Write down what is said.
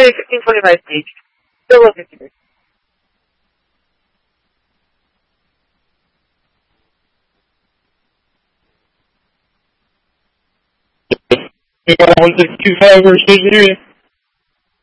1525 page. Still look at it. You got 1625 versus area.